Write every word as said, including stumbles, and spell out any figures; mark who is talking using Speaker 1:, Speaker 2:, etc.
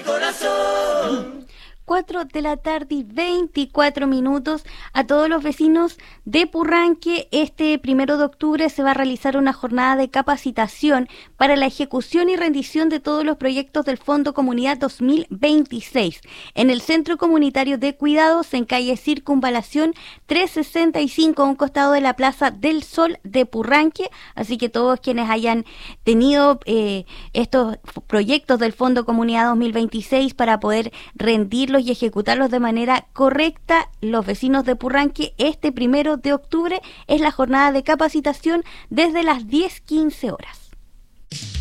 Speaker 1: corazón.
Speaker 2: cuatro de la tarde y veinticuatro minutos. A todos los vecinos de Purranque, este primero de octubre se va a realizar una jornada de capacitación para la ejecución y rendición de todos los proyectos del Fondo Comunidad dos mil veintiséis en el Centro Comunitario de Cuidados en calle Circunvalación trescientos sesenta y cinco, a un costado de la Plaza del Sol de Purranque. Así que todos quienes hayan tenido eh, estos proyectos del Fondo Comunidad dos mil veintiséis para poder rendirlos y ejecutarlos de manera correcta, los vecinos de Purranque, este primero de octubre es la jornada de capacitación desde las diez quince horas.